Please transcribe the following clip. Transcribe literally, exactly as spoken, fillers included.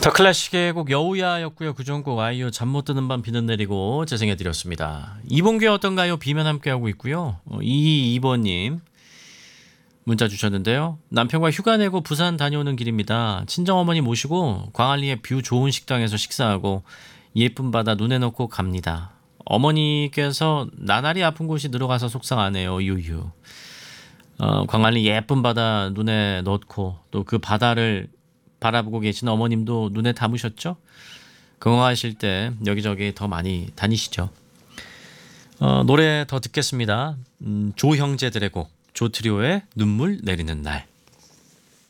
더 클래식의 곡 여우야였고요. 구정곡 아이유 잠 못 드는 밤 비는 내리고 재생해드렸습니다. 이봉규의 어떤가요? 비면 함께하고 있고요. 어, 이이번님 문자 주셨는데요. 남편과 휴가 내고 부산 다녀오는 길입니다. 친정어머니 모시고 광안리의 뷰 좋은 식당에서 식사하고 예쁜 바다 눈에 넣고 갑니다. 어머니께서 나날이 아픈 곳이 늘어가서 속상하네요. 유유. 어, 광안리 예쁜 바다 눈에 넣고 또 그 바다를 바라보고 계신 어머님도 눈에 담으셨죠? 건강하실 때 여기저기 더 많이 다니시죠. 어, 노래 더 듣겠습니다. 음, 조형제들의 곡 조트리오의 눈물 내리는 날.